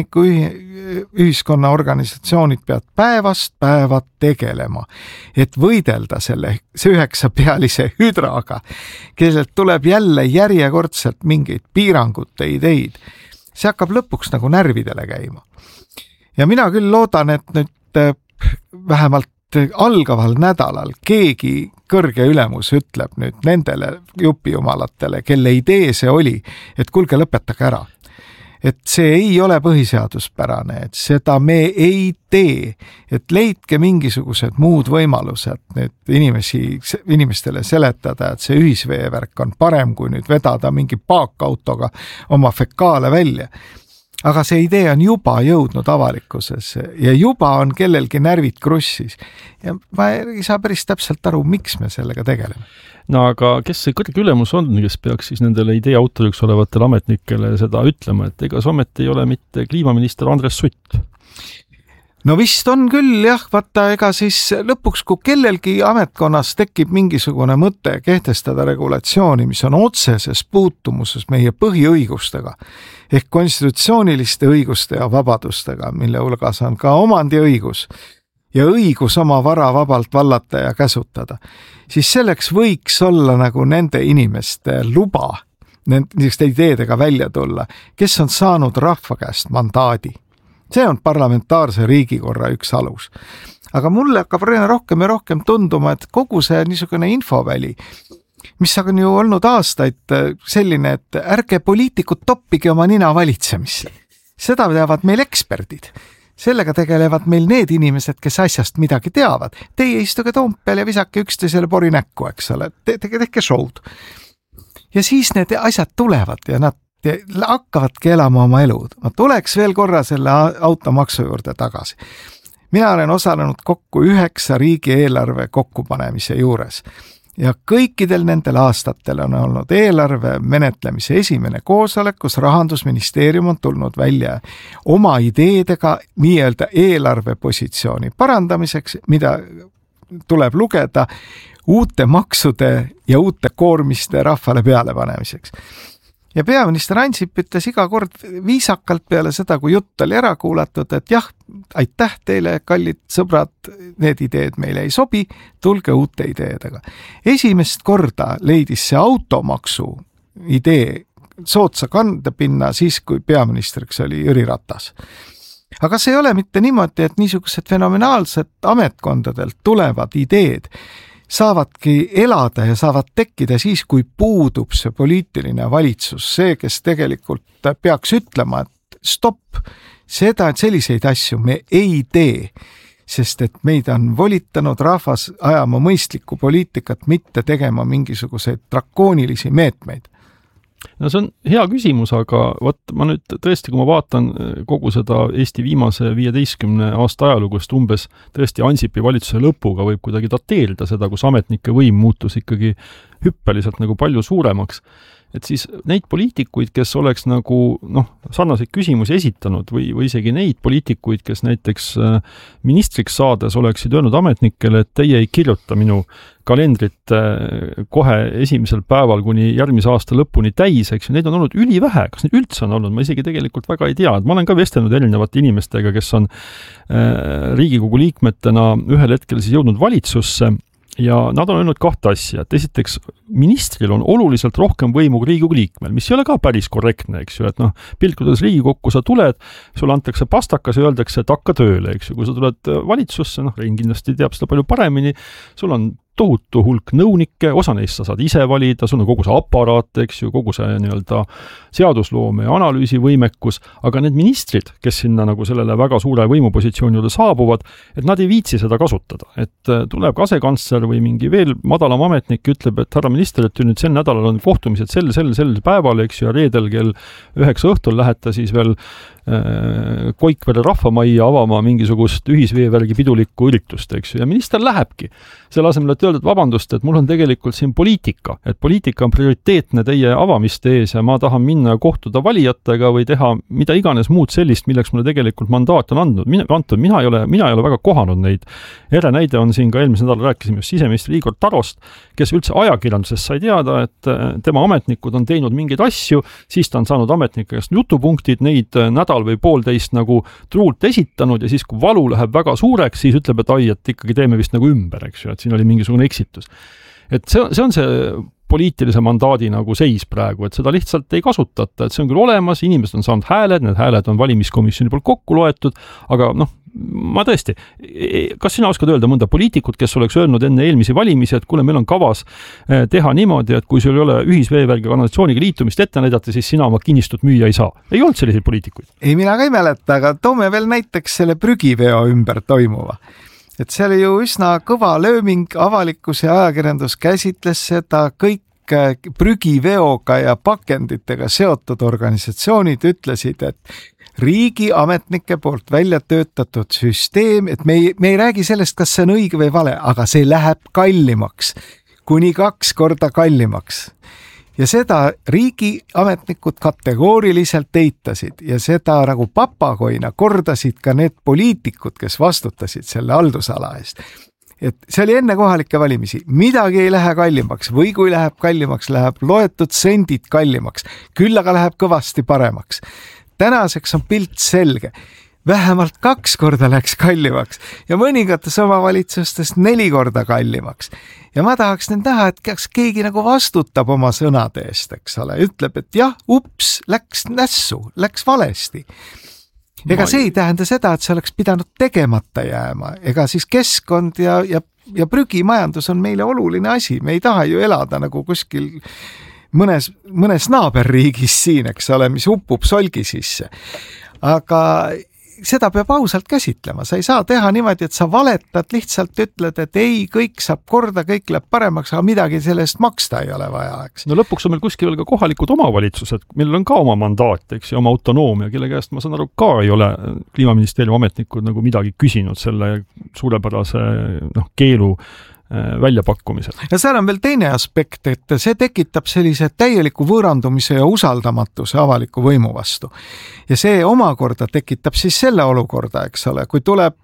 kodanikuühiskonna organisatsioonid peavad päevast päeva tegelema, et võidelda see 9-pealise hüdraga, kellelt tuleb jälle järjekordselt mingeid piirangute ideid. See hakkab lõpuks nagu närvidele käima. Ja mina küll loodan, et nüüd vähemalt algaval nädalal keegi kõrge ülemus ütleb nüüd nendele jupijumalatele, kelle idee see oli, et kuulge, lõpetage ära. Et see ei ole põhiseaduspärane, et seda me ei tee, et leidke mingisugused muud võimalused nüüd inimestele seletada, et see ühisveevärk on parem kui nüüd vedada mingi paakautoga oma fekaale välja. Aga see idee on juba jõudnud avalikkusesse ja juba on kellelgi närvid krussis. Ja ma ei saa päris täpselt aru, miks me sellega tegeleme. No aga kes see kõrge ülemus on, kes peaks siis nendele idee autoriks olevatele ametnikele seda ütlema, et ega see ometi ei ole mitte kliimaminister Andres Sutt? No vist on küll jah, vaata ega siis lõpuks, kui kellelgi ametkonnas tekib mingisugune mõte kehtestada regulatsiooni, mis on otseses puutumuses meie põhiõigustega ehk konstitutsiooniliste õiguste ja vabadustega, mille hulgas on ka omandiõigus ja õigus oma vara vabalt vallata ja käsutada, siis selleks võiks olla nagu nende inimeste luba niisuguste ideedega välja tulla, kes on saanud rahva käest mandaadi. See on parlamentaarse riigikorra üks alus. Aga mulle hakkab rohkem ja rohkem tunduma, et kogu see niisugune infoväli, mis on ju olnud aastaid selline, et ärge poliitikud toppige oma nina valitsemisse. Seda teavad meil eksperdid. Sellega tegelevad meil need inimesed, kes asjast midagi teavad. Teie istuge Toompeal ja visake üksteisele pori näkku, eks ole. Tehke showd. Ja siis need asjad tulevad ja nad hakkavadki elama oma elud. Ma tuleks veel korra selle automaksu juurde tagasi. Mina olen osalenud kokku 9 riigieelarve kokkupanemise juures. Ja kõikidel nendel aastatel on olnud eelarve menetlemise esimene koosolek, kus Rahandusministeerium on tulnud välja oma ideedega nii-öelda eelarvepositsiooni parandamiseks, mida tuleb lugeda uute maksude ja uute koormiste rahvale peale panemiseks. Ja peaminister Ansip ütles iga kord viisakalt peale seda, kui jutt oli ära kuulatud, et jah, aitäh teile, kallid sõbrad, need ideed meile ei sobi, tulge uute ideedega. Esimest korda leidis see automaksu idee soodsa kandepinna siis, kui peaministriks oli Jüri Ratas. Aga see ei ole mitte niimoodi, et niisugused fenomenaalsed ametkondadelt tulevad ideed saavadki elada ja saavad tekkida siis, kui puudub see poliitiline valitsus, see, kes tegelikult peaks ütlema, et stopp, seda, et selliseid asju me ei tee, sest et meid on volitanud rahvas ajama mõistlikku poliitikat, mitte tegema mingisuguseid drakoonilisi meetmeid. No see on hea küsimus, aga ma nüüd tõesti, kui ma vaatan kogu seda Eesti viimase 15 aasta ajalugust umbes tõesti Ansipi valitsuse lõpuga võib kuidagi dateerida seda, kus ametnike võim muutus ikkagi hüppeliselt nagu palju suuremaks. Et siis neid poliitikuid, kes oleks nagu sarnaseid küsimusi esitanud või isegi neid poliitikuid, kes näiteks ministriks saades oleksid öelnud ametnikele, et teie ei kirjuta minu kalendrit kohe esimesel päeval kuni järgmise aasta lõpuni täis, eks ju, neid on olnud ülivähe, kas neid üldse on olnud, ma isegi tegelikult väga ei tea, et ma olen ka vestelnud erinevate inimestega, kes on Riigikogu liikmetena ühel hetkel siis jõudnud valitsusse ja nad on öelnud 2 asja, et esiteks ministril on oluliselt rohkem võimu kui Riigikogu liikmel, mis ei ole ka päris korrektne, eks ju, et pilkudes Riigikokku sa tuled, sulle antakse pastakas ja öeldakse, et hakka tööle, eks ju, kui sa tuled valitsusse, Rein kindlasti teab seda palju paremini, sul on tohutu hulk nõunikke, osa neist sa saad ise valida, sul on kogu see aparaat, eks ju, kogu see nii-öelda seadusloome ja analüüsivõimekus, aga need ministrid, kes sinna nagu sellele väga suure võimupositsiooni juurde saabuvad, et nad ei viitsi seda kasutada. Et tuleb asekantsler või mingi veel madalam ametnik ütleb, et härra minister, et nüüd sel nädalal on kohtumised sel päeval, eks ju, ja reedel kell 9 õhtul lähete siis veel Koikvere rahvamajja avama mingisugust ühisveevärgi pidulikku üritust, eks ju, ja minister lähebki. Selle asemel, et öelda, et vabandust, et mul on tegelikult siin poliitika, et poliitika on prioriteetne teie avamiste ees ja ma tahan minna kohtuda valijatega või teha mida iganes muud sellist, milleks mulle tegelikult mandaat on antud. Mina ei ole väga kohanud neid. Ere näide on siin ka eelmise nädal rääkisime just siseministri Igor Tarost, kes üldse ajakirjandusest sai teada, et tema ametnikud on teinud mingeid asju, siis ta on saanud ametnikest jutupunktid, neid nädal või poolteist nagu truult esitanud ja siis, kui valu läheb väga suureks, siis ütleb, et ai, et ikkagi teeme vist nagu ümber, eks ju, et siin oli mingisugune eksitus. Et see on see poliitilise mandaadi nagu seis praegu, et seda lihtsalt ei kasutata, et see on küll olemas, inimesed on saanud hääled, need hääled on valimiskomisjoni poolt kokku loetud, aga ma tõesti, kas sina oskad öelda mõnda poliitikut, kes oleks öelnud enne eelmisi valimisi, et kuule, meil on kavas teha niimoodi, et kui sul ei ole ühisveevärgi kanalisatsiooniga liitumist ette näidata, siis sina oma kinnistut müüa ei saa. Ei olnud selliseid poliitikuid? Ei, mina ka ei mäleta, aga toome veel näiteks selle prügiveo ümber toimuva. Et see oli ju üsna kõva lööming, avalikkus ja ajakirjandus käsitles seda, kõik prügiveoga ja pakenditega seotud organisatsioonid ütlesid, et riigi ametnike poolt välja töötatud süsteem, et me ei räägi sellest, kas see on õige või vale, aga see läheb kallimaks, kuni 2 korda kallimaks. Ja seda riigi ametnikud kategooriliselt eitasid ja seda nagu papagoina kordasid ka need poliitikud, kes vastutasid selle haldusala eest. Et see oli enne kohalikke valimisi, midagi ei lähe kallimaks või kui läheb kallimaks, läheb loetud sendid kallimaks, küll aga läheb kõvasti paremaks. Tänaseks on pilt selge, vähemalt 2 korda läks kallimaks ja mõningates omavalitsustes 4 korda kallimaks. Ja ma tahaks nüüd näha, et kas keegi nagu vastutab oma sõnade eest, eks ole, ütleb, et jah, ups, läks nässu, läks valesti. Ega see ei tähenda seda, et see oleks pidanud tegemata jääma. Ega siis keskkond ja prügimajandus on meile oluline asi. Me ei taha ju elada nagu kuskil mõnes naaberriigis siin, eks ole, mis upub solgi sisse. Aga seda peab ausalt käsitlema. Sa ei saa teha niimoodi, et sa valetad, lihtsalt ütled, et ei, kõik saab korda, kõik läheb paremaks, aga midagi sellest maksta ei ole vaja, eks. No lõpuks on meil kuskil veel ka kohalikud omavalitsused, millel on ka oma mandaat, eks, ja oma autonoomia, kelle käest ma saan aru ka ei ole Kliimaministeeriumi ametnikud nagu midagi küsinud selle suurepärase keelu väljapakkumisel. Ja seal on veel teine aspekt, et see tekitab sellise täieliku võõrandumise ja usaldamatuse avaliku võimu vastu. Ja see omakorda tekitab siis selle olukorda, eks ole, kui tuleb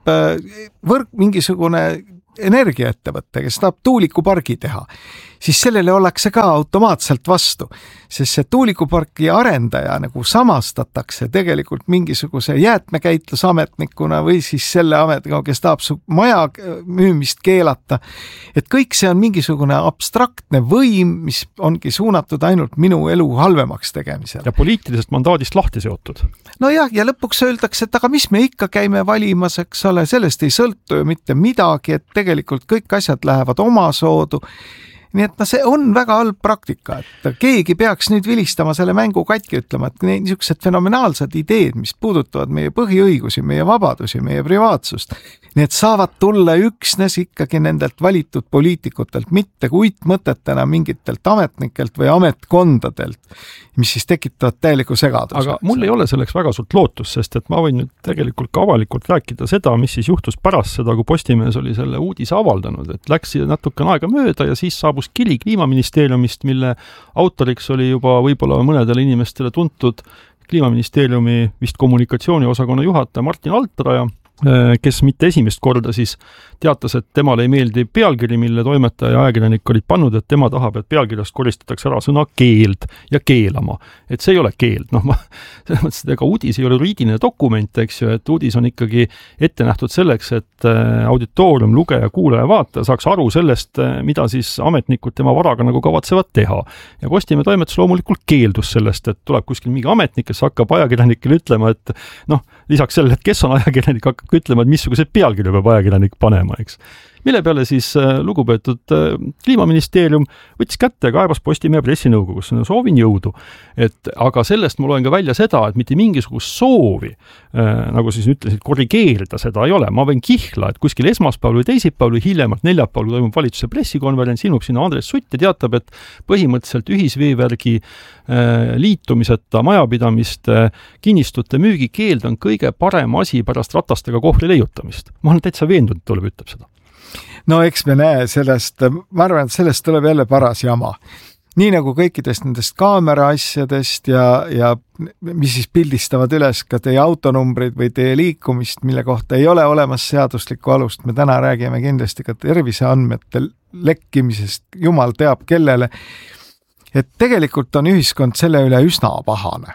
mingisugune energiaettevõte, kes tahab tuulikupargi teha, siis sellele ollakse ka automaatselt vastu, sest see tuulikupargi arendaja nagu samastatakse tegelikult mingisuguse jäätmekäitlusametnikuna või siis selle ametniku, kes tahab su maja müümist keelata. Et kõik see on mingisugune abstraktne võim, mis ongi suunatud ainult minu elu halvemaks tegemisel. Ja poliitilisest mandaadist lahti seotud. No jah, ja lõpuks öeldakse, et aga mis me ikka käime valimas, eks ole, sellest ei sõltu ju mitte midagi, et tegelikult kõik asjad lähevad omasoodu. Nii et see on väga halb praktika, et keegi peaks nüüd vilistama selle mängu katki, ütlema, et niisugused fenomenaalsed ideed, mis puudutavad meie põhiõigusi, meie vabadusi, meie privaatsust, need saavad tulla üksnes ikkagi nendelt valitud poliitikutelt, mitte uitmõtetena mingitelt ametnikelt või ametkondadelt, mis siis tekitavad täieliku segaduse. Aga mul ei ole selleks väga suurt lootust, sest et ma võin nüüd tegelikult ka avalikult rääkida seda, mis siis juhtus pärast seda, kui Postimees oli selle uudise avaldanud, et läks natukene aega mööda ja siis saabus kiri Kliimaministeeriumist, mille autoriks oli juba võib-olla mõnedele inimestele tuntud Kliimaministeeriumi vist kommunikatsiooniosakonna juhataja Martin Altraja, kes mitte esimest korda siis teatas, et temale ei meeldi pealkiri, mille toimetaja ja ajakirjanik olid pannud, et tema tahab, et pealkirjast koristatakse ära sõna keeld ja keelama. Et see ei ole keeld. Selles mõttes, et ega uudis ei ole juriidiline dokument, eks ju, et uudis on ikkagi ette nähtud selleks, et auditoorium, lugeja, kuulaja, vaataja saaks aru sellest, mida siis ametnikud tema varaga nagu kavatsevad teha. Ja Postimehe toimetus loomulikult keeldus sellest, et tuleb kuskil mingi ametnik, kes hakkab ajakirjanikele ütlema, et lisaks sellele, et kes on ajakirjanik, hakkab ütlema, et missugused pealkirju peab ajakirjanik panema, eks. Mille peale siis lugupeetud Kliimaministeerium võttis kätte ja kaebas Postimehe pressinõukogus, soovin jõudu. Aga sellest ma loen ka välja seda, et mitte mingisugust soovi, nagu siis ütlesid, korrigeerida seda ei ole. Ma võin kihla, et kuskil esmaspäeval või teisipäeval või hiljemalt neljapäeval toimub valitsuse pressikonverents, ilmub sinna Andres Sutt ja teatab, et põhimõtteliselt ühisveevärgi liitumiseta majapidamiste kinnistute müügikeeld on kõige parem asi pärast ratastega kohvri leiutamist. Ma olen täitsa veendunud, et tuleb ütleb seda. No eks me näe sellest, ma arvan, et sellest tuleb jälle paras jama. Nii nagu kõikidest nendest kaamera asjadest ja mis siis pildistavad üles ka teie autonumbrid või teie liikumist, mille kohta ei ole olemas seaduslikku alust. Me täna räägime kindlasti ka terviseandmete lekkimisest, jumal teab kellele. Et tegelikult on ühiskond selle üle üsna pahane.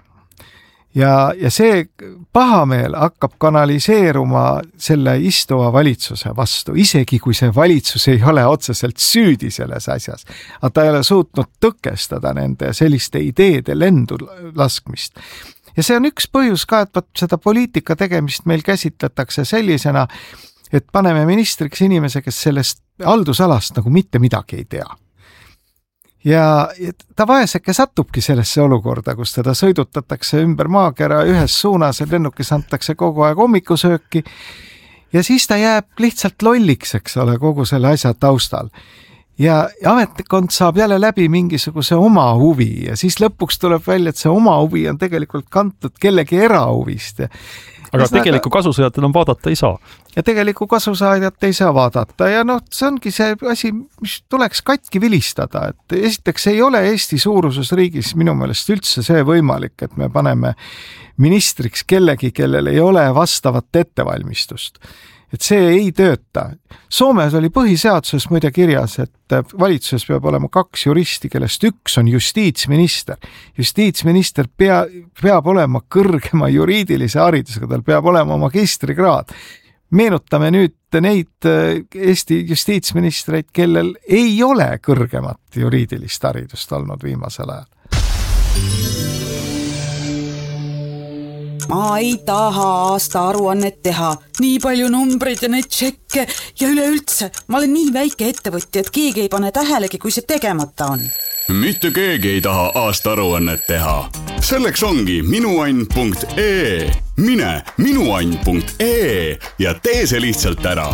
Ja see pahameel hakkab kanaliseeruma selle istuva valitsuse vastu, isegi kui see valitsus ei ole otseselt süüdi selles asjas. Aga ta ei ole suutnud tõkestada nende selliste ideede lendu laskmist. Ja see on üks põhjus ka, et seda poliitika tegemist meil käsitletakse sellisena, et paneme ministriks inimese, kes sellest haldusalast nagu mitte midagi ei tea. Ja ta vaeseke satubki sellesse olukorda, kus teda sõidutatakse ümber maakera ühes suunas ja lennukis antakse kogu aeg hommikusööki ja siis ta jääb lihtsalt lolliks, eks ole, kogu selle asja taustal. Ja ametkond saab jälle läbi mingisuguse oma huvi ja siis lõpuks tuleb välja, et see oma huvi on tegelikult kantud kellegi erahuvist. Aga tegeliku kasusaajatena vaadata ei saa. Ja tegeliku kasusaajat ei saa vaadata ja see ongi see asi, mis tuleks katki vilistada, et esiteks ei ole Eesti suuruses riigis minu meelest üldse see võimalik, et me paneme ministriks kellegi, kellel ei ole vastavat ettevalmistust. Et see ei tööta. Soomes oli põhiseaduses muide kirjas, et valitsuses peab olema 2 juristi, kellest üks on justiitsminister. Justiitsminister peab olema kõrgema juriidilise haridusega, tal peab olema magistrikraad. Meenutame nüüd neid Eesti justiitsministreid, kellel ei ole kõrgemat juriidilist haridust olnud viimasel ajal. Ma ei taha aasta aruannet teha, nii palju numbreid ja neid tšekke ja üleüldse, ma olen nii väike ettevõtja, et keegi ei pane tähelegi, kui see tegemata on. Mitte keegi ei taha aasta aruannet teha. Selleks ongi minuann.ee. Mine minuann.ee ja tee see lihtsalt ära.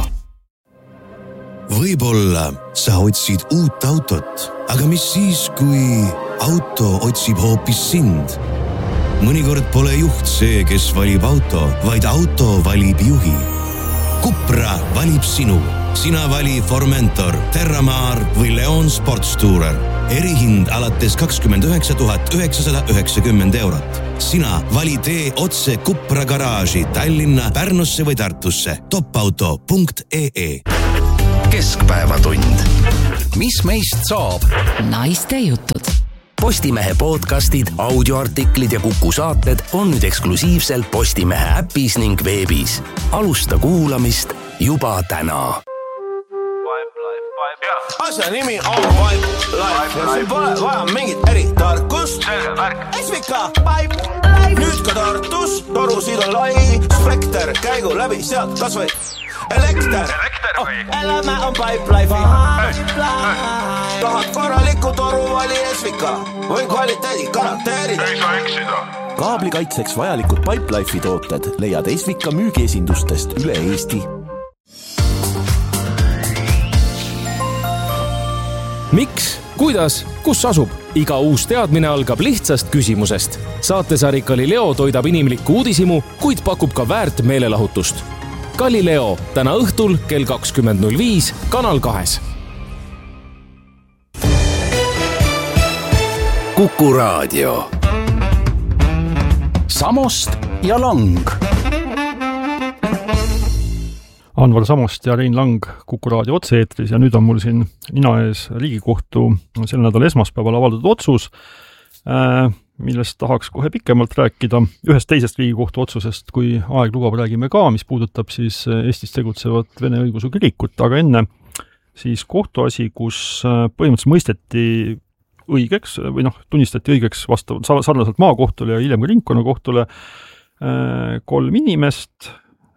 Võib-olla sa otsid uut autot, aga mis siis, kui auto otsib hoopis sind? Mõnikord pole juht see, kes valib auto, vaid auto valib juhi. Cupra valib sinu. Sina vali Formentor, Terramar või Leon Sportstourer. Erihind alates 29 990 eurot. Sina vali tee otse Cupra garaaži Tallinna, Pärnusse või Tartusse. Topauto.ee. Keskpäevatund. Mis meist saab? Naiste jutud. Postimehe podcastid, audioartiklid ja Kuku saated on nüüd eksklusiivselt Postimehe äpis ning veebis. Alusta kuulamist juba täna. Asja nimi on Pipe Life ja siin pole vaja mingit eritarkust. Esvika Pipe Life. Nüüd ka Tartus, torusid on lai, spekter, käigu läbi sealt kas või elekter. Elämä on Pipe Life. Tahad korralikku toru vali Esvika või kvaliteedi garanteerida. Ei saa eksida. Kaablikaitseks vajalikud Pipe Life'i tooted leiad Esvika müügiesindustest üle Eesti. Miks, kuidas, kus asub? Iga uus teadmine algab lihtsast küsimusest. Saatesari Galileo toidab inimlikku uudisimu, kuid pakub ka väärt meelelahutust. Galileo täna õhtul kell 20.05 Kanal 2. Kuku Raadio. Samost ja Lang. Anvar Samost ja Rein Lang Kuku Raadio otse-eetris ja nüüd on mul siin nina ees Riigikohtu selle nädala esmaspäeval avaldatud otsus, millest tahaks kohe pikemalt rääkida. Ühest teisest Riigikohtu otsusest, kui aeg lubab, räägime ka, mis puudutab siis Eestis tegutsevat Vene õigeusu kirikut, aga enne siis kohtuasi, kus põhimõtteliselt mõisteti õigeks või tunnistati õigeks vastavalt sarnaselt maakohtule ja hiljem ka ringkonnakohtule 3 inimest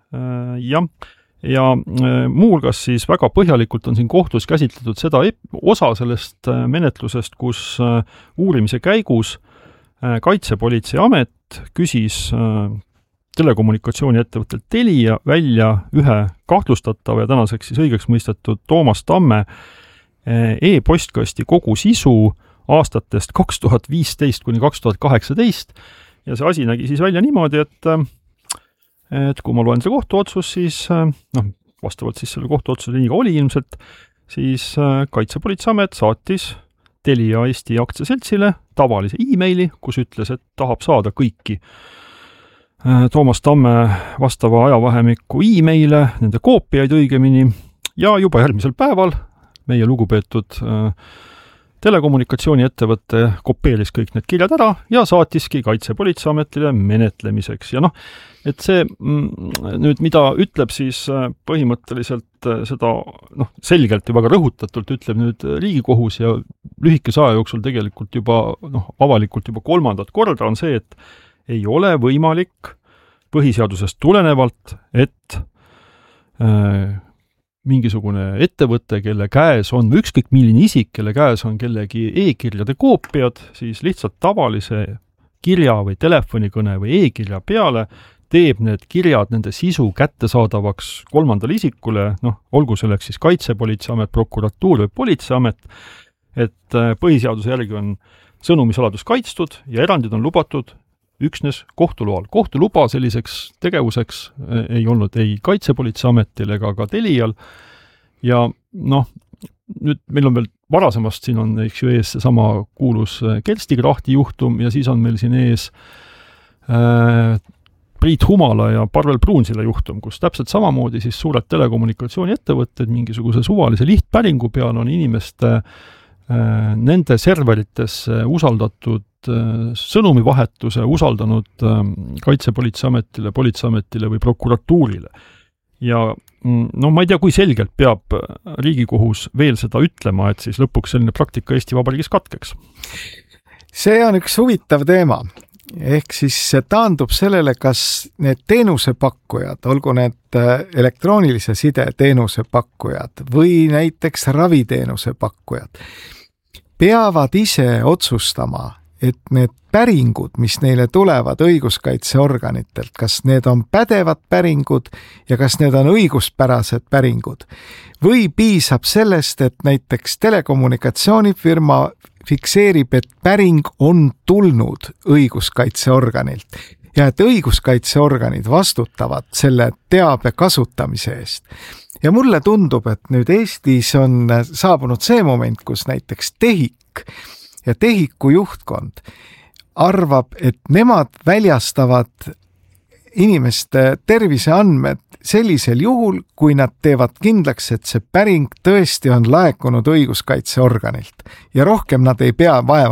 ja muuhulgas siis väga põhjalikult on siin kohtus käsitletud seda osa sellest menetlusest, kus uurimise käigus Kaitsepolitseiamet küsis telekommunikatsiooni ettevõttelt Telia välja ühe kahtlustatava ja tänaseks siis õigeks mõistetud Toomas Tamme e-postkasti kogu sisu aastatest 2015 kuni 2018 ja see asi nägi siis välja niimoodi, et kui ma loen selle kohtuotsus, siis vastavalt siis selle kohtuotsuse nii ka oli ilmselt, siis Kaitsepolitseiamet saatis Telia Eesti aktsiaseltsile tavalise e-maili, kus ütles, et tahab saada kõiki Toomas Tamme vastava ajavahemiku e-maile, nende koopiaid õigemini, ja juba järgmisel päeval meie lugupeetud telekommunikatsiooni ettevõte kopeeris kõik need kirjad ära ja saatiski Kaitsepolitseiametile menetlemiseks. Ja et see nüüd, mida ütleb siis põhimõtteliselt seda, selgelt ja väga rõhutatult ütleb nüüd Riigikohus ja lühikese aja jooksul tegelikult juba, avalikult juba 3. korda on see, ei ole võimalik põhiseadusest tulenevalt, et mingisugune ettevõte, kelle käes on, või ükskõik milline isik, kelle käes on kellegi e-kirjade koopiad, siis lihtsalt tavalise kirja või telefonikõne või e-kirja peale teeb need kirjad, nende sisu kättesaadavaks kolmandale isikule, olgu selleks siis Kaitsepolitseiamet, prokuratuur või politseiamet, et põhiseaduse järgi on sõnumisaladus kaitstud ja erandid on lubatud üksnes kohtuloal. Kohtuluba selliseks tegevuseks ei olnud ei Kaitsepolitseiametil ega ka Telial ja nüüd meil on veel varasemast, siin on eks ju ees seesama kuulus Kersti Krahti juhtum ja siis on meil siin ees Priit Humala ja Parvel Pruunsilla juhtum, kus täpselt samamoodi siis suured telekommunikatsiooniettevõtted mingisuguse suvalise lihtpäringu peal on inimeste nende serveritesse usaldatud sõnumivahetuse usaldanud Kaitsepolitseiametile, politseiametile või prokuratuurile. Ja ma ei tea, kui selgelt peab Riigikohus veel seda ütlema, et siis lõpuks selline praktika Eesti Vabariigis katkeks. See on üks huvitav teema. Ehk siis see taandub sellele, kas need teenusepakkujad, olgu need elektroonilise side teenusepakkujad või näiteks raviteenuse pakkujad, peavad ise otsustama, et need päringud, mis neile tulevad õiguskaitseorganitelt, kas need on pädevad päringud ja kas need on õiguspärased päringud. Või piisab sellest, et näiteks telekommunikatsioonifirma fikseerib, et päring on tulnud õiguskaitseorganilt ja et õiguskaitseorganid vastutavad selle teabe kasutamise eest. Ja mulle tundub, et nüüd Eestis on saabunud see moment, kus näiteks TEHIK ja TEHIKu juhtkond arvab, et nemad väljastavad inimeste terviseandmed sellisel juhul, kui nad teevad kindlaks, et see päring tõesti on laekunud õiguskaitseorganilt ja rohkem nad ei pea vaeva